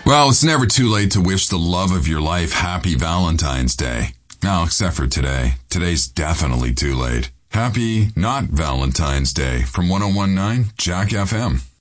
Well, it's never too late to wish the love of your life happy Valentine's Day. Now, except for today. Today's definitely too late. Happy not Valentine's Day from 1019 Jack FM.